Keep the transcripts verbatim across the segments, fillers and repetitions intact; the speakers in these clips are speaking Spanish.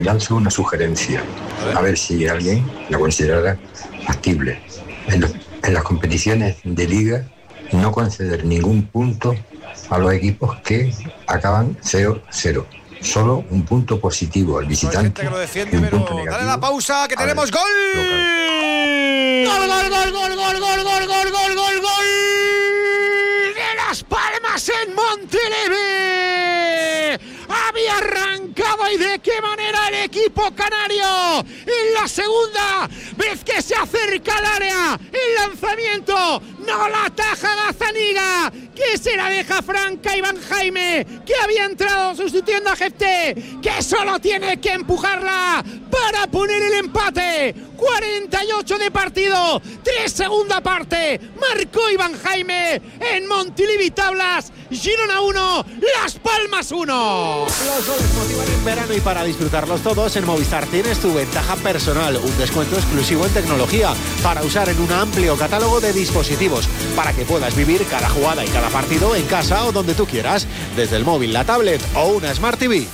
Lanzo una sugerencia, a ver, a ver si alguien la considerara factible. En, los, en las competiciones de liga, no conceder ningún punto a los equipos que acaban cero cero. Solo un punto positivo al visitante. No defiende, y un pero punto negativo. dale la pausa, que tenemos gol. Gol, gol, gol, gol, gol, gol, gol, gol, gol, gol, gol de Las Palmas en Montilivi. Había arrancado y de qué manera el equipo canario en la segunda vez que se acerca al área. El lanzamiento no la ataja Gazzaniga, que se la deja franca Iván Jaime, que había entrado sustituyendo a Jefté, que solo tiene que empujarla para poner el empate. cuarenta y ocho de partido, tres segunda parte, marcó Iván Jaime en Montilivi Tablas. Girona uno, Las Palmas uno. Los goles motivan en verano y para disfrutarlos todos en Movistar tienes tu ventaja personal, un descuento exclusivo en tecnología para usar en un amplio catálogo de dispositivos para que puedas vivir cada jugada y cada partido en casa o donde tú quieras, desde el móvil, la tablet o una Smart T V.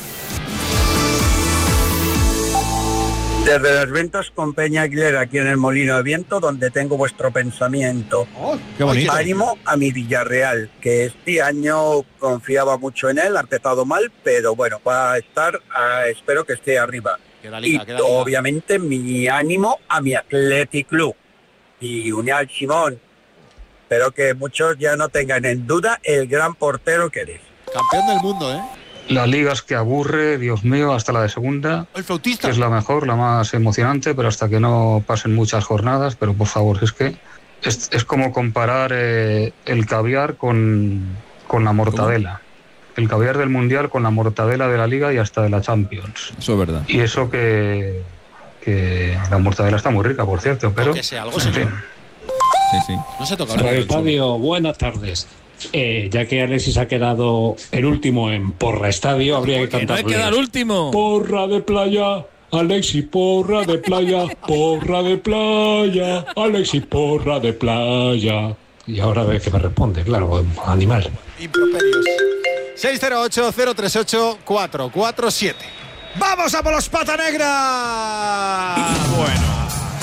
Desde las ventas con Peña Aguilera, aquí en el Molino de Viento, donde tengo vuestro pensamiento. Oh, qué bonito. Ánimo a mi Villarreal, que este año confiaba mucho en él, ha empezado mal, pero bueno, va a estar, uh, espero que esté arriba. Queda liga, y queda liga. obviamente mi ánimo a mi Athletic Club y Unial Simón. Espero que muchos ya no tengan en duda el gran portero que eres. Campeón del mundo, ¿eh? Las ligas que aburre, Dios mío, hasta la de segunda, El flautista. que es la mejor, la más emocionante, pero hasta que no pasen muchas jornadas. Pero por favor, es que es, es como comparar eh, el caviar con, con la mortadela. El caviar del Mundial con la mortadela de la Liga y hasta de la Champions. Eso es verdad. Y eso que, que la mortadela está muy rica, por cierto, pero... Que sea algo, en señor. fin. Sí, sí. No se toca. Radio Estadio, buenas tardes. Eh, ya que Alexis ha quedado el último en Porra Estadio, habría que Que no hay cantarle que dar último. Porra de playa, Alexis Porra de playa, Porra de playa, Alexis Porra de playa. Y ahora a ver qué me responde, claro, animal. Improperios. seis cero ocho, cero tres ocho, cuatro cuatro siete. ¡Vamos a por los Pata Negra! Bueno.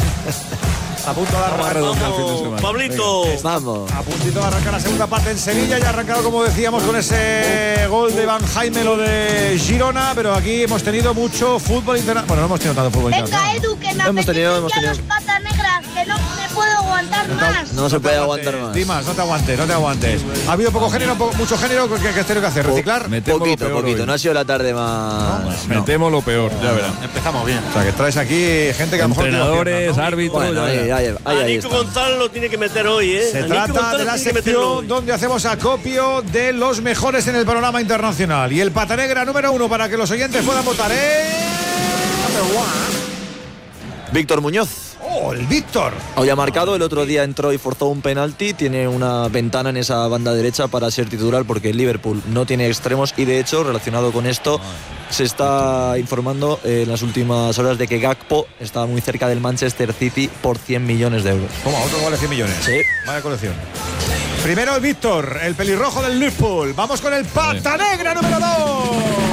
A punto de arrancar. Vamos, Pablito. Vamos. A puntito de arrancar la segunda parte en Sevilla. Ya ha arrancado, como decíamos, con ese gol de Iván Jaime, lo de Girona. Pero aquí hemos tenido mucho fútbol internacional. Bueno, no hemos tenido tanto fútbol Venga, internacional. Edu, que me Hemos tenido, hemos apetecen ya tenido. los Patas Negras, que no me puedo aguantar más. No se puede aguantar más. Dimas, no te aguantes, no te aguantes. Ha habido poco género, poco, mucho género. ¿Qué, qué tengo que hacer? ¿Reciclar? Metemos lo Poquito, peor poquito. hoy. No ha sido la tarde más. No, Metemos lo peor, ya verás. Empezamos bien. O sea, que traes aquí gente que a lo mejor... tiene Entrenadores, piernas, ¿no? árbitros. Bueno, ya ahí, verás. ahí, ahí, A ahí Nico está. González lo tiene que meter hoy, ¿eh? Se A Nico trata González de la tiene que meterlo sección hoy. donde hacemos acopio de los mejores en el panorama internacional. Y el Pata Negra número uno para que los oyentes puedan votar, ¿eh? Víctor Muñoz. ¡Oh, el Víctor! Hoy ha marcado, el otro día entró y forzó un penalti, tiene una ventana en esa banda derecha para ser titular porque el Liverpool no tiene extremos y de hecho, relacionado con esto, se está informando en las últimas horas de que Gakpo está muy cerca del Manchester City por cien millones de euros. Toma, otro vale cien millones. Sí. Vaya colección. Primero el Víctor, el pelirrojo del Liverpool. Vamos con el Pata Negra número dos.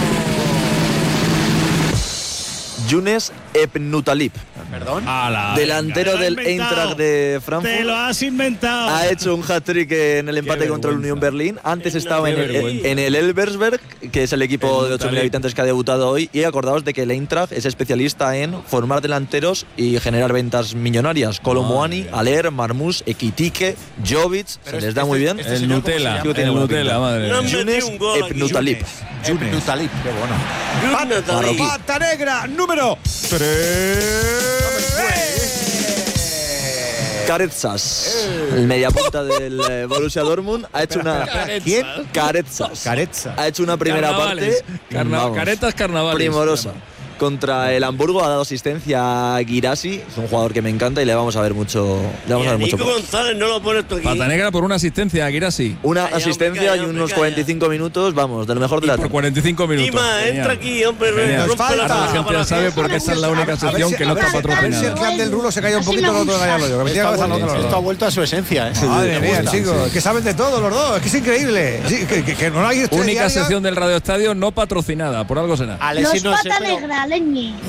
Younes Ebnutalib, Perdón. Ala, delantero venga, del lo has inventado. Eintracht de Te Frankfurt. lo has inventado. Ha hecho un hat-trick en el empate contra el vergüenza. Unión Berlín. Antes Qué estaba en el, vergüenza. en el Elversberg, que es el equipo El de ocho mil Talib. habitantes que ha debutado hoy. Y acordaos de que el Eintracht es especialista en formar delanteros y generar ventas millonarias. Kolomoani, Aller, Marmoush, Ekitike, Jovic. Se les da muy bien. El Nutella, ¿Cómo tiene el buena Nutella, pinta? madre No mía. me- Younes un gol aquí. Ebnutalib. Yunes. Talib. Qué bueno. Yunes Talib. Pata Negra número tres. Carezas, el mediapunta del eh, Borussia Dortmund, ha hecho una. ¿Quién? Carezas. Carezza. Ha hecho una primera Carnavales. parte. Carna- vamos, caretas carnavales. primorosa. Contra el Hamburgo ha dado asistencia a Guirassi, es un jugador que me encanta y le vamos a ver mucho. Le vamos Y a a ver mucho. Nico González no lo pones tú aquí. Pata Negra por una asistencia, Girassi. Una Calla, asistencia hombre, y calla, unos hombre, cuarenta y cinco minutos, vamos, de lo mejor de la Por tarde. cuarenta y cinco minutos. Dima, Genial. entra aquí, hombre. Genial. Rompe Falta. la Ahora la taza gente para ya que- sabe por qué esa es la única sección que no está A ver si el patrocinada. clan del Rulo se calla un poquito, no todo callarlo yo. Que me tiene cabeza loca los Esto ha dos. vuelto a su esencia, ¿eh? Madre Me mía, gusta. chicos, es que saben de todo los dos, es que es increíble. Sí, que, que, que no hay Única diaria. sección del Radio Estadio no patrocinada, por algo será. Alexis Los no sé, Patas pero- Negras, leñe.